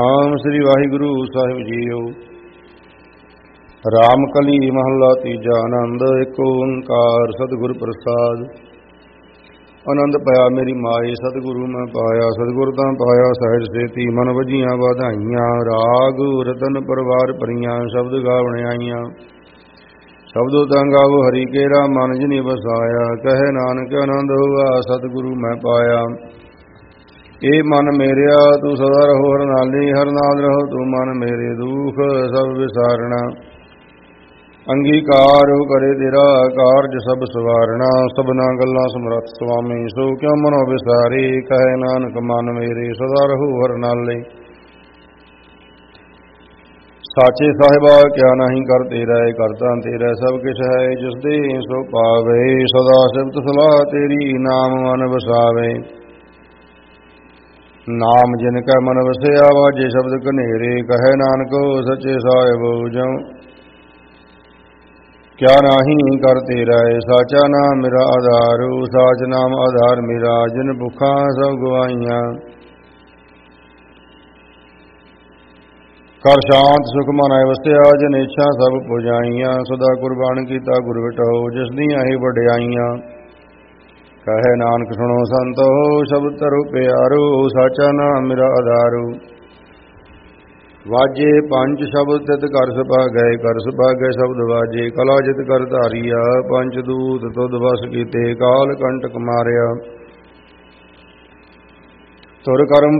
ਨਾਮ ਸ੍ਰੀ ਵਾਹਿਗੁਰੂ ਸਾਹਿਬ ਜੀਓ। ਰਾਮ ਕਲੀ ਮਹੱਲਾ ਤੀਜਾ। ਆਨੰਦ ਏਕ ਓੰਕਾਰ ਸਤਿਗੁਰ ਪ੍ਰਸਾਦ। ਆਨੰਦ ਪਾਇਆ ਮੇਰੀ ਮਾਏ ਸਤਿਗੁਰੂ ਮੈਂ ਪਾਇਆ, ਸਤਿਗੁਰ ਤਾਂ ਪਾਇਆ ਸਹਿਜ ਸੇਤੀ। ਮਨ ਵਜੀਆਂ ਵਧਾਈਆਂ, ਰਾਗ ਰਤਨ ਪਰਵਾਰ ਭਰੀਆਂ। ਸ਼ਬਦ ਗਾਵਣ ਆਈਆਂ, ਸ਼ਬਦੋ ਤਾਂ ਗਾਵੋ ਹਰੀ ਕੇਰਾ। ਮਨ ਜਿਨੀ ਵਸਾਇਆ, ਕਹੇ ਨਾਨਕ ਆਨੰਦ ਹੋਆ ਸਤਿਗੁਰੂ ਮੈਂ ਪਾਇਆ। ਏ ਮਨ ਮੇਰਿਆ ਤੂੰ ਸਦਾ ਰਹੋ ਹਰ ਨਾਲੀ, ਹਰ ਨਾਲ ਰਹੋ ਤੂੰ ਮਨ ਮੇਰੇ। ਦੁਖ ਸਭ ਵਿਸਾਰਣਾ, ਅੰਗੀਕਾਰ ਕਰੇ ਤੇਰਾ ਕਾਰਜ ਸਭ ਸਵਾਰਣਾ। ਸਭਨਾ ਗੱਲਾਂ ਸਮਰੱਥ ਸੁਆਮੀ, ਸੋ ਕਿਉ ਮਨੋ ਵਿਸਾਰੇ। ਕਹੇ ਨਾਨਕ ਮਨ ਮੇਰੇ ਸਦਾ ਰਹੋ ਹਰ ਨਾਲੇ। ਸਾਚੇ ਸਾਹਿਬਾ ਕਿਆ ਨਹੀਂ ਕਰ ਤੇਰਾ, ਕਰਤਾ ਤੇਰਾ ਸਭ ਕਿਛ ਹੈ। ਜਿਸ ਦੇ ਸੋ ਪਾਵੇ, ਸਦਾ ਸਿਫਤ ਸਲਾਹ ਤੇਰੀ। ਨਾਮ ਮਨ ਵਸਾਵੇ, ਨਾਮ ਜਿਨ ਕੈ ਮਨ ਵਸਿਆ। ਵਾਜੇ ਸ਼ਬਦ ਕਨੇਰੇ, ਕਹੇ ਨਾਨਕੋ ਸੱਚੇ ਸਾਹਿਬ ਜਉ। ਕਿਆ ਨਾਹੀ ਕਰ ਤੇਰਾ, ਸਾਚਾ ਨਾਮ ਮੇਰਾ ਆਧਾਰੂ। ਸਾਚ ਨਾਮ ਆਧਾਰ ਮੇਰਾ, ਜਿਨ ਭੁੱਖਾਂ ਸਭ ਗਵਾਈਆਂ। ਕਰ ਸ਼ਾਂਤ ਸੁਖ ਮਨ ਵਸਿਆ, ਜਿਨ ਇੱਛਾ ਸਭ ਪੁਜਾਈਆਂ। ਸਦਾ ਕੁਰਬਾਨ ਕੀਤਾ ਗੁਰ ਵਿਟਹੁ, ਜਿਸ ਦੀਆਂ ਹੀ ਵਡਿਆਈਆਂ। ਕਹੇ ਨਾਨਕ ਸੁਣੋ ਸੰਤੋ, ਸ਼ਬਦ ਧਰੋ ਪਿਆਰੋ। ਸਾਚਾ ਨਾਮ ਮੇਰਾ ਆਧਾਰੂ। ਵਾਜੇ ਪੰਜ ਸ਼ਬਦ ਤਿਤ ਕਰ ਸੁਭਾਗੈ, ਕਰ ਸੁਭਾਗੈ ਸ਼ਬਦ ਵਾਜੇ। ਕਲਾ ਜਿਤ ਕਰ ਧਾਰੀਆ, ਪੰਜ ਦੂਤ ਤੁਧ ਵਸ ਕੀਤੇ। ਕਾਲ ਕੰਟਕ ਮਾਰਿਆ, ਤੁਰ ਕਰਮ